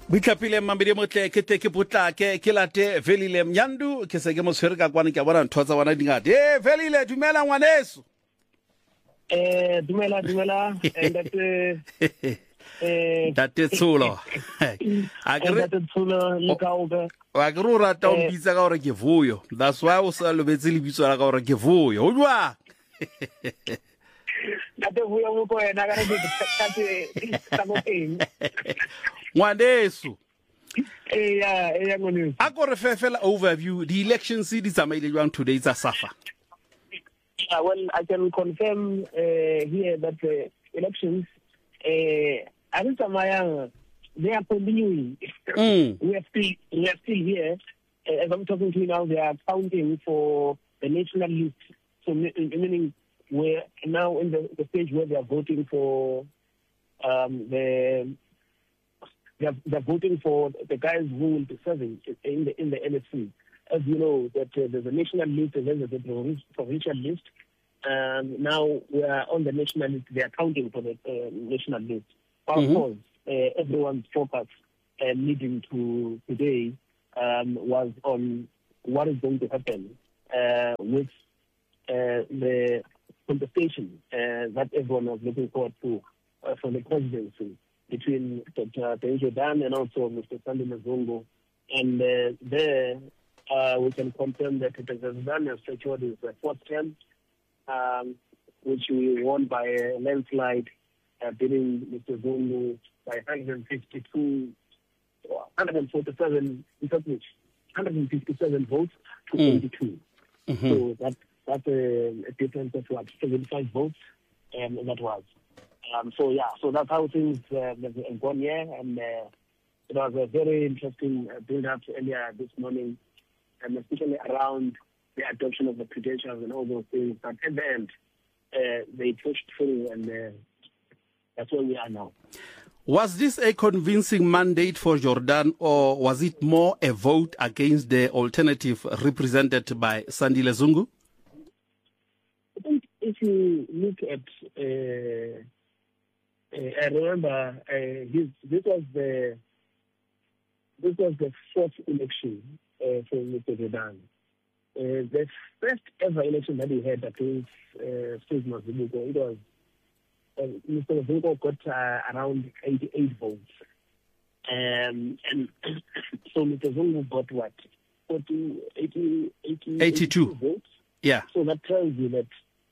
Boitlapile mambedi motle ke te ke potlake ke late Velile Mnyandu ke se ke mo tshwere ka kwana ke bona ntho tsa bona dingata. Velile dumela ngwaneso. Dumela Date Tsulo. Date Tsulo le ka obe. Wa ke ro rata o mbitsa ka hore ke Vuyo. That's why o sa lobetse lebitso la ka hore ke Vuyo. O jwa. Date Vuyo mo ko ena ka re ke tsa mo teng. Ngwaneso. Yeah, ngwaneso. A go re fefela overview the elections di tsamaile jwang today tsa SAFA. Well, I can confirm here that elections they are continuing. We are still here. As I'm talking to you now, they are counting for the national list. So meaning we're now in the stage where they are voting for they're voting for the guys who will be serving in the NSC. As you know, that there's a national list and then there's a provincial list. Now we are on the national list. They are counting for the national list. Of course, everyone's focus leading to today was on what is going to happen with the contestation that everyone was looking forward to for the presidency between Dr. Jordan and also Mr. Sandile Zungu. And there we can confirm that Dr. Jordan has secured his fourth term, which we won by a landslide, beating Mr. Zungu by 157 votes to 82. So that's a difference of 75 votes, and that was. So that's how things have gone here, and it was a very interesting build-up earlier this morning, and especially around the adoption of the credentials and all those things. But at the end, they pushed through, and that's where we are now. Was this a convincing mandate for Jordan, or was it more a vote against the alternative represented by Sandile Zungu? I think if you look at, I remember this was the fourth election for Mr. Jordan. The first ever election that he had against Steve Mazibuko, it was Mr. Mazibuko got around 88 votes. And so Mr. Zungu got what? 82 votes? Yeah. So that tells you that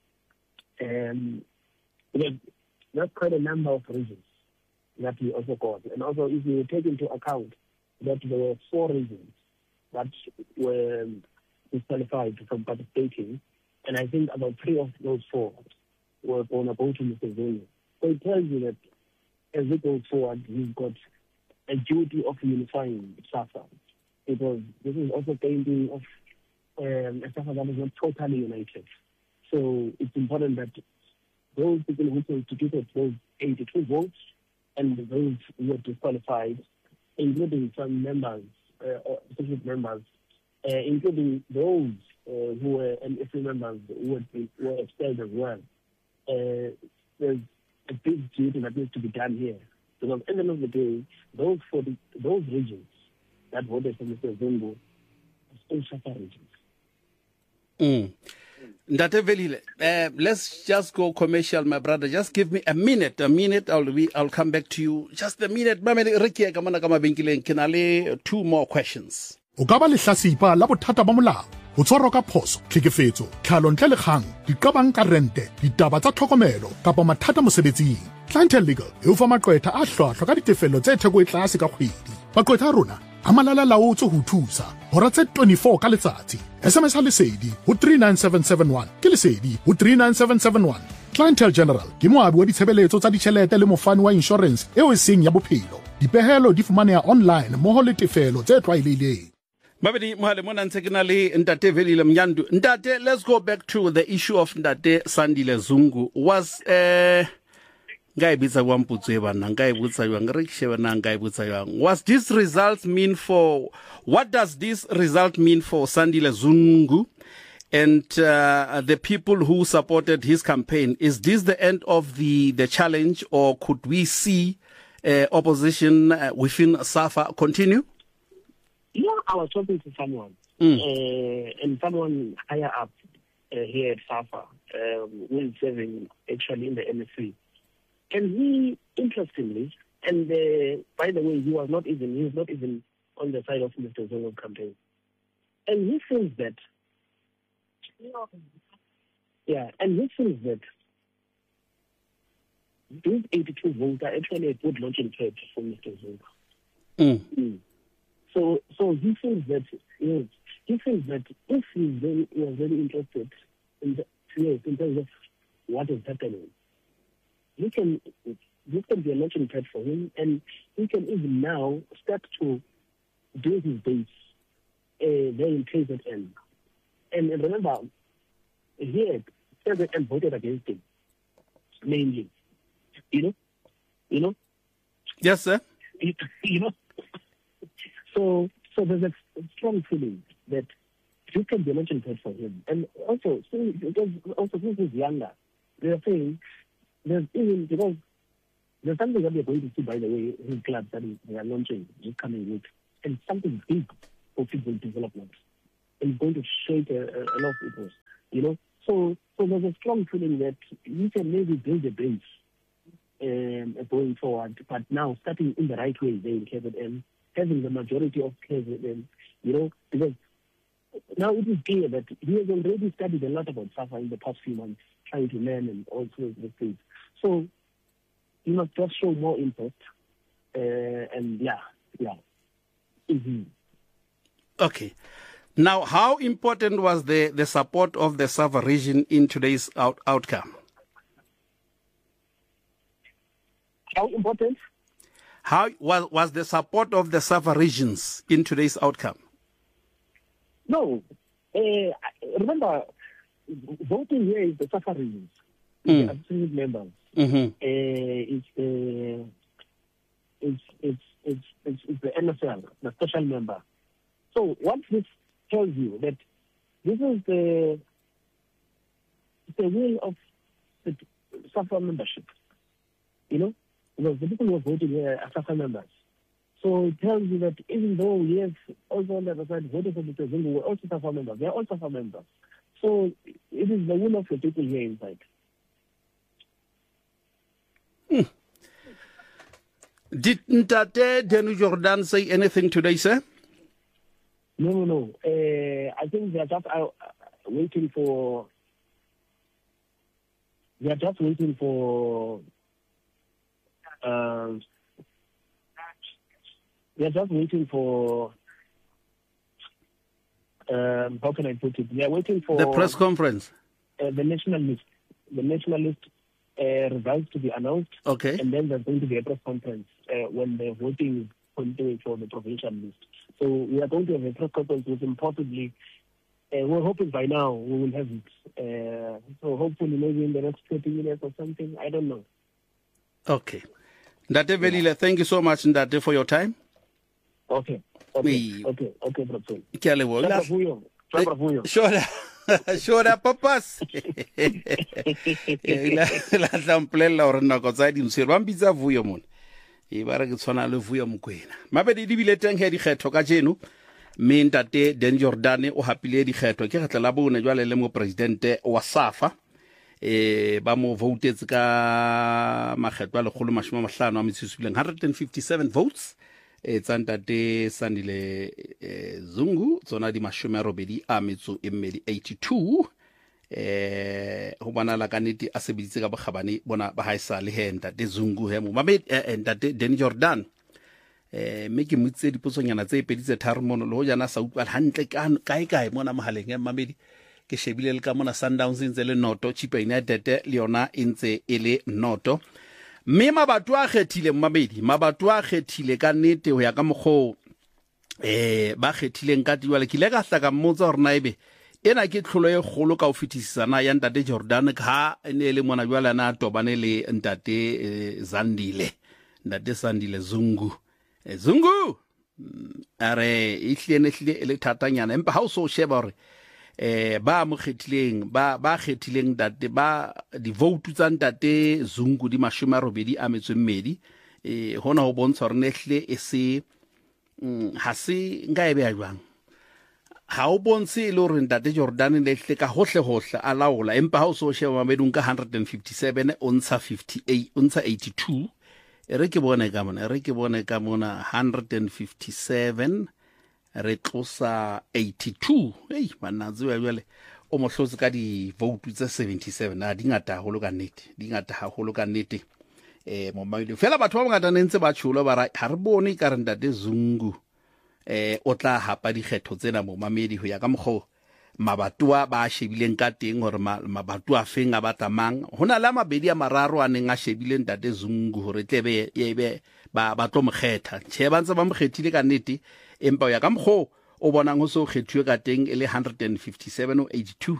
that's quite a number of regions that he also got. And also if you take into account that there were 4 regions that were disqualified from participating, and I think about 3 of those 4 were going to go to Mr. Zungu. So it tells you that as we go forward, he's got a duty of unifying SAFA, because this is also painting of a SAFA that is not totally united. So it's important that those people who constituted those 82 votes and those who were disqualified, including some members, or associate members, including those who were NSC members who were expelled as well. There's a big duty that needs to be done here. Because at the end of the day, those regions that voted for Mr. Zungu are still SAFA regions. Ndate Velile, let's just go commercial, my brother. Just give me a minute. I'll come back to you. Just a minute. 2 more questions. O ka ba lehlasipa la bothata ba molao, o tshwarwa ka phoso, tlhekefetso, tlhalo ntle le kgang, diqabang ka rente, ditaba tsa tlhokomelo kapa mathata mosebetsing. Clientele Legal e o fa maqwetha a hlwahlwa ka ditefello tse theko e tlase ka kgwedi. Maqwetha a rona a malala laotswe ho thusa hora tse 24 ka letsatsi. SMS ha lesedi ho 39771 ke lesedi ho 39771. Clientele General ke moabi wa ditshebeletso tsa ditjhelete le mofani wa insurance eo e seng ya bophelo. Dipehelo di fumaneha online moho le tefelo tse tlwaelehileng. Mabedi mohale mona ntse ke na le Ntate Velile Mnyandu. Ntate, let's go back to the issue of Ntate Sandile Zungu. Was was this result mean for, what does this result mean for Sandile Zungu and the people who supported his campaign? Is this the end of the challenge, or could we see opposition within SAFA continue? Yeah, I was talking to someone, and someone higher up here at SAFA, who is serving actually in the NSC. And he, interestingly, and by the way, he was not even on the side of Mr. Zongo's campaign. And he feels that, these 82 votes are actually a good launching pad for Mr. Zongo. So he feels that, if he was very interested in terms of what is happening, this can be a launching pad for him, and he can even now start to do his base there in KZN. And remember, here, KZN voted against him, mainly. You know? Yes, sir. You know? So there's a strong feeling that you can be a launching pad for him. And also, since he's younger, they are saying there's something that we are going to see, by the way, his club that they are launching this coming week, and something big for football development. And it's going to shake a lot of people, you know. So there's a strong feeling that you can maybe build a base going forward, but now starting in the right way there in KZN, having the majority of KZN, you know, because now it is clear that he has already studied a lot about SAFA in the past few months, trying to learn and all sorts of things. So you must just show more interest, and yeah. Mm-hmm. Okay. Now, how important was the support of the SAFA region in today's outcome? How important? How was the support of the SAFA regions in today's outcome? No. Remember, voting here is the SAFA regions, the absolute members. Mm-hmm. It's the NSL, the special member. So what this tells you that this is the will of the SAFA membership, you know, because the people who are voting here are SAFA members. So it tells you that even though we have also on the other side voted for Mr. Zungu, we're also SAFA members. They're all SAFA members. So it is the will of the people here inside. Did Ntate Denu Jordan say anything today, sir? No. I think they are just waiting for. They are just waiting for. They are just waiting for. How can I put it? They are waiting for the press conference. The national list. The national list results to be announced. Okay. And then there's going to be a press conference when the voting is continuing for the provincial list. So we are going to have a press conference with him possibly. We're hoping by now we will have it. So hopefully maybe in the next 30 minutes or something. I don't know. Okay. Ndate Velile, thank you so much, Ndate, for your time. Okay, Bro. Shora papas. La tlamplela hore nako tsa dimsero ba mbitsa Vuyo mona. E ba re ke tshwana le Vuyo Mokwena. Mabedi di bile teng he dikgetho ka jeno. Me Ntate Den Jordan o hapile dikgetho ke getla la bone jwale le mo presidente wa SAFA. Ba mo votetse ka makgetho a 157 votes. Tsa Ntate Sandile Zungu tsona di 82 ho bona la kaneti a sebeditse ka bogabane bona ba haisa le he Ntate Zungu he mo mabe Ntate Den Jordan me ke mutse dipotsonyana tse peditse tharo mono le ho jana sa utlwa hantle kae mona mohaleng ya mamedi ke shebile le ka mona Sundowns ntse le noto Chipa United le yona ntse ele noto. Me mabato a kgethile mmabedi mabato a kgethile ka nnete ho ya ka mogho ba kgethileng ka tiwale ke le ka hlaka mmotsa hore naibe ena ke tlholo e kgolo ka o fetisisana ya Ntate Jordan ka ene le mona jwala na tobane le Ntate Ntate Sandile Zungu are ihlene ele thatanyana empa ha o so sheba hore ba mo kgethileng ba kgethileng Ntate ba di vote tsa Ntate Zungu di 82 hona ho bontsha hore nehle e se ha se nga e be jwang ha o bonse le hore ntate Jordan nehle ka hohle a laola empa ha o so sheba Mamedi ka 157 o ntsha 58 o ntsha 82 re ke bone ka mona 157 re tlosa 82 manatsi wa jwale o mo hlotse ka di vote tse 77 di ngata haholo ka nnete mo Mamedi fela batho ba bangata nentse ba tsholo ba ra ha re bone ka re ntate Zungu o tla hapa dikgetho tsena mo Mamedi ho ya ka mokgo mabatua ba shebileng ka teng hore mabatua feng a batamang hona la mabedi a mararo a neng a shebileng ntate Zungu hore tlebe ebe ba tlo mokgetha che ba ntse ba mokgethile ka nnete empa ya ka mokgo o bonang ho so kgethiwe ka teng e le 157 o 82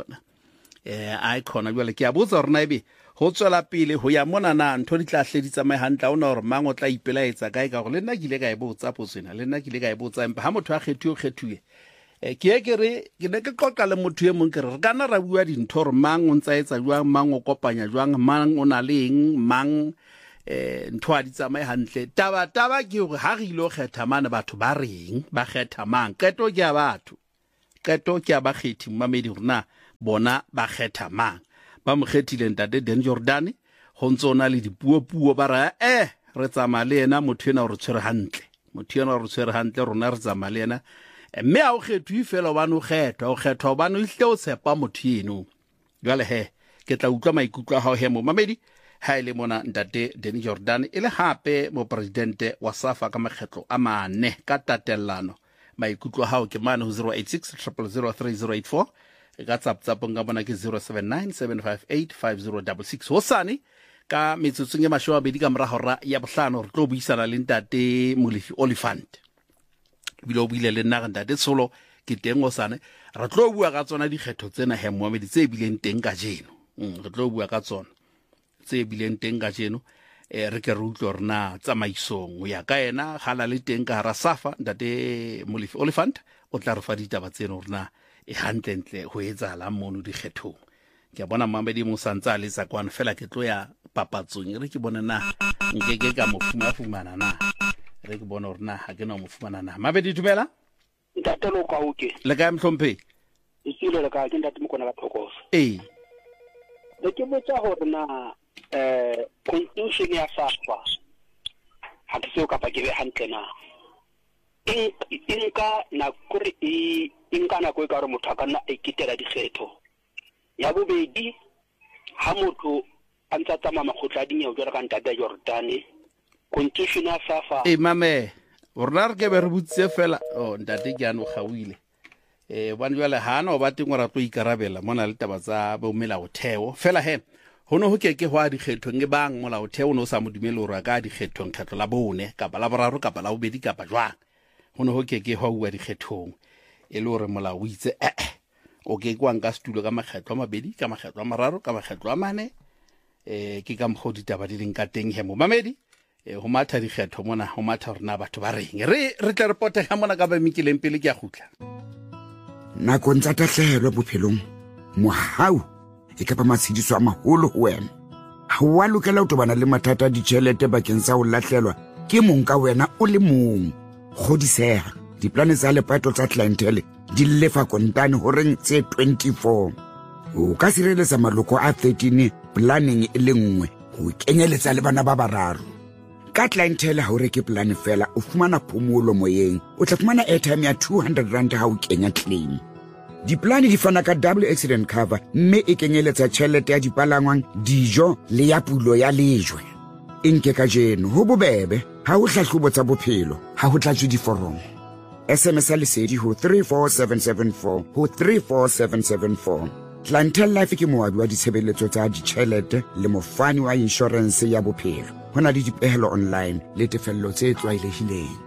icon jwale ke a botsa hore na ebe ho tswela pele ho ya mona na ntho di tla hleditsa mai hantla ona hore mang o tla ipelaetsa kae ka gore le nna ke ile ka e botsa potsena empa ha motho a kgethiwe ke ne ke qoqa le motho e mong ke re kana ra bua dintho hore mang o ntsa etsa jwang mang o kopanya jwang mang o na le eng mang ntho a di tsamaye hantle taba ke hore ha re ile go kgetha mane batho ba reng ba kgetha mang keto ke a bakgethi Mamedi rona bona ba kgetha mang ba mokgethile ntate Den Jordan ho ntsona le dipuo ba ra re tsamaya le ena motho ena o re tshwere hantle rona re tsamaya le ena mme a o kgethu fela ba no kgethwa ba no ihle o tshepa motho eno jwale ke tla utlwa maikutlo a hao mo Mamedi ha ile mona ntate Den Jordan ile hape mo presidente wa SAFA ka makgetlo a mane ka tatellano maikutlo a hao ke mane ho 086 0003084 ka tsapong ka bona ke 079 758 5066 hosane ka metsotsong e 20 ka mora hora ya bohlano re tlo buisana le ntate Molefi Oliphant bilo buile le nna ntate Tsholo ke teng hosane re tlo bua ka tsona dikgetho tsena Mamedi tse bileng teng ka jeno re tlo bua ka tsona tse bileng teng ka jeno re ke re utlwe rena tsamaisong o ya ka ena hala le teng ka hara SAFA ntate Molefi Oliphant o tla re fa ditaba tseno rena e hantle ho etsahala mono dikgethong ke bona Mamedi mo santsa le tsa kwana fela ke tlo ya papatsong re ke bona na nkeke ka mo fumana na re ke bona hore na ha ke no mo fumana na Mamedi dumela ntate lo ka uke le ka mhlompe isilo le ka ke ntate mo kona ka thokoso le ke botsa hore na constitution ya SAFA ha ke se o ka pa ke be hantle na inka na kuri inka na ko ka re motho ka nna e kitela dikgetho ya bobedi ha motho a ntsa tsama makgotla dinyewe jwa ka ntate Jordan constitution ya SAFA mame rona re ke be re butse fela ntate ke ano gawile ba njwale hana o ba teng ra tlo ikarabela mona le taba tsa bo melao theo fela hono ho keke ho a dikgetho nge bang molao theo no sa modumele hore ka dikgetho nkgetho la bone kapa la boraro kapa la bobedi kapa jwang hono ho keke ho bua dikgethong e le hore molao o itse o ke kwang ka stulo ka makgetho a mabedi ka makgetho a mararo ka makgetho a mane ke ka mkgo ditaba di leng ka teng mo Mamedi ho matha dikgetho mona ho matha rena batho ba reng re tla reporta ka mona ka ba mikileng pele ke a khutla nako ntsa tahlehelo bophelong mohau e ka ba matshidiso a maholo ho wena ha wa lokela ho tobana le mathata a ditjhelete bakeng sa ho lahlelwa ke mong ka wena o le mong godiseha diplane tsa lepato tsa clientele di lefa kontane ho reng tse 24 o ka sireletsa maloko a 13 planning e le nngwe ho kenyeletsa le bana ba bararo ka clientele ha o reke plan fela o fumana phomolo moyeng o tla fumana airtime ya 200 rand ha o kenya claim diplane di fana ka double accident cover mme e kenyeletsa tjhelete ya dipalangwang dijo le ya pulo ya lejwe nke ka jeno ho bobebe ha o hlahlobo tsa bophelo ha ho tlatswe diforomo SMS lesedi ho 34774 ho 34774 Clientele Life ke moabi wa ditshebeletso tsa ditjhelete le mofani wa insurance ya bophelo hona le dipehelo online le tefello tse tlwaelehileng